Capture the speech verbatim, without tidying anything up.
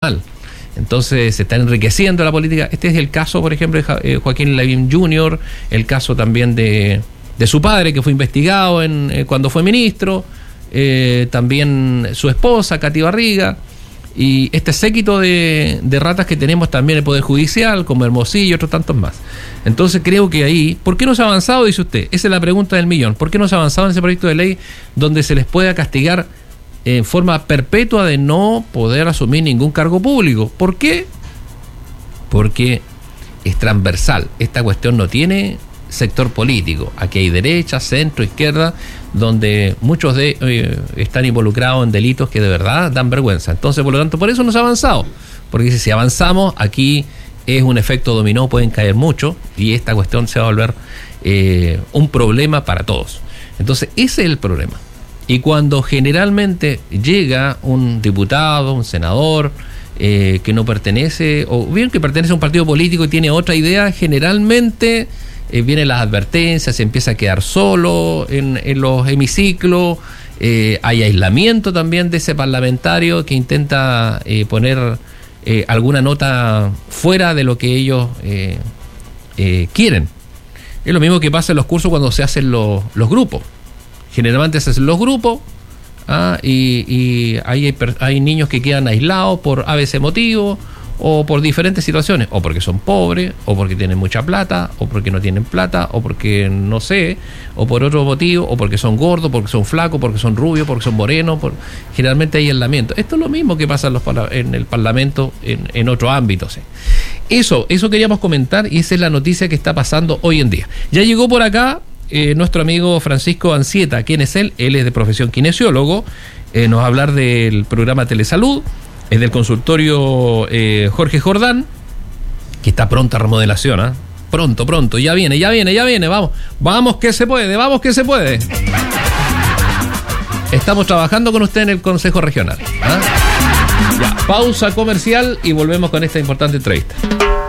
mal. Entonces se está enriqueciendo la política. Este es el caso, por ejemplo, de Joaquín Lavín junior, el caso también de, de su padre, que fue investigado en, eh, cuando fue ministro, eh, también su esposa, Katy Barriga, y este séquito de, de ratas que tenemos también en el Poder Judicial, como Hermosillo y otros tantos más. Entonces creo que ahí, ¿por qué no se ha avanzado? Dice usted, esa es la pregunta del millón. ¿Por qué no se ha avanzado en ese proyecto de ley donde se les pueda castigar en forma perpetua de no poder asumir ningún cargo público? ¿Por qué? Porque es transversal. Esta cuestión no tiene sector político. Aquí hay derecha, centro, izquierda, donde muchos de eh, están involucrados en delitos que de verdad dan vergüenza. Entonces, por lo tanto, por eso no se ha avanzado. Porque si avanzamos, aquí es un efecto dominó, pueden caer mucho y esta cuestión se va a volver eh, un problema para todos. Entonces, ese es el problema. Y cuando generalmente llega un diputado, un senador, eh, que no pertenece, o bien que pertenece a un partido político y tiene otra idea, generalmente eh, vienen las advertencias, se empieza a quedar solo en, en los hemiciclos, eh, hay aislamiento también de ese parlamentario que intenta eh, poner eh, alguna nota fuera de lo que ellos eh, eh, quieren. Es lo mismo que pasa en los cursos cuando se hacen los, los grupos. Generalmente se hacen los grupos, ¿ah? y, y ahí hay, hay niños que quedan aislados por a veces motivos o por diferentes situaciones, o porque son pobres, o porque tienen mucha plata, o porque no tienen plata, o porque no sé, o por otro motivo, o porque son gordos, porque son flacos, porque son rubios, porque son morenos. Por... Generalmente hay aislamiento. Esto es lo mismo que pasa en, los, en el Parlamento en, en otros ámbitos. ¿sí? Eso, eso queríamos comentar y esa es la noticia que está pasando hoy en día. Ya llegó por acá Eh, nuestro amigo Francisco Ancieta. ¿Quién es él? Él es de profesión kinesiólogo, eh, nos va a hablar del programa Telesalud, es del consultorio eh, Jorge Jordán, que está pronta a remodelación, ¿eh? pronto, pronto, ya viene, ya viene, ya viene, vamos, vamos que se puede, vamos que se puede. Estamos trabajando con usted en el Consejo Regional. ¿eh? Ya, pausa comercial y volvemos con esta importante entrevista.